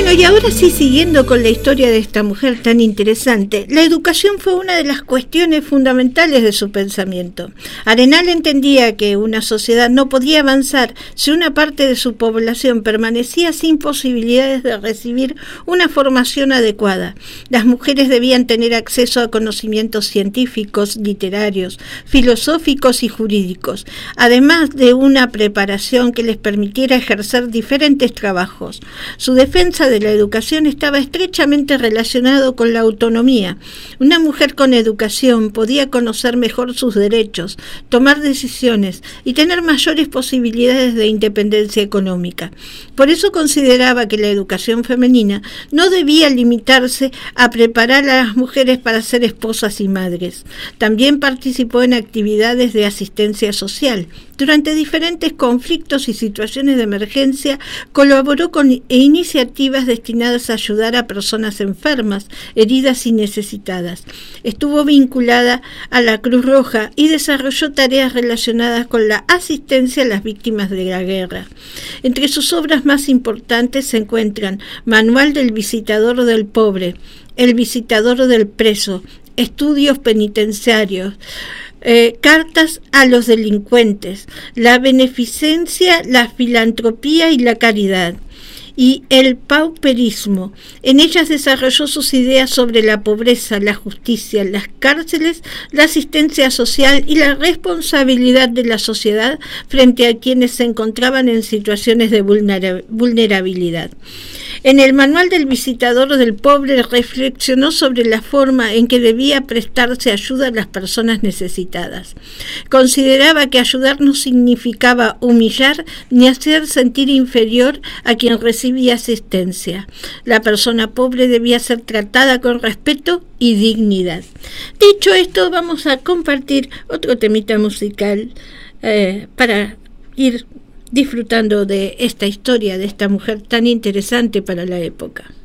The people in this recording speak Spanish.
Bueno, y ahora sí, siguiendo con la historia de esta mujer tan interesante, la educación fue una de las cuestiones fundamentales de su pensamiento. Arenal entendía que una sociedad no podía avanzar si una parte de su población permanecía sin posibilidades de recibir una formación adecuada. Las mujeres debían tener acceso a conocimientos científicos, literarios, filosóficos y jurídicos, además de una preparación que les permitiera ejercer diferentes trabajos. Su defensa de la educación estaba estrechamente relacionado con la autonomía. Una mujer con educación podía conocer mejor sus derechos, tomar decisiones y tener mayores posibilidades de independencia económica. Por eso consideraba que la educación femenina no debía limitarse a preparar a las mujeres para ser esposas y madres. También participó en actividades de asistencia social. Durante diferentes conflictos y situaciones de emergencia, colaboró con iniciativas destinadas a ayudar a personas enfermas, heridas y necesitadas. Estuvo vinculada a la Cruz Roja y desarrolló tareas relacionadas con la asistencia a las víctimas de la guerra. Entre sus obras más importantes se encuentran Manual del Visitador del Pobre, El Visitador del Preso, Estudios Penitenciarios, Cartas a los Delincuentes, La Beneficencia, la Filantropía y la Caridad, y El Pauperismo. En ellas desarrolló sus ideas sobre la pobreza, la justicia, las cárceles, la asistencia social y la responsabilidad de la sociedad frente a quienes se encontraban en situaciones de vulnerabilidad. En el Manual del Visitador del Pobre reflexionó sobre la forma en que debía prestarse ayuda a las personas necesitadas. Consideraba que ayudar no significaba humillar ni hacer sentir inferior a quien recibía asistencia. La persona pobre debía ser tratada con respeto y dignidad. Dicho esto, vamos a compartir otro temita musical para ir disfrutando de esta historia de esta mujer tan interesante para la época.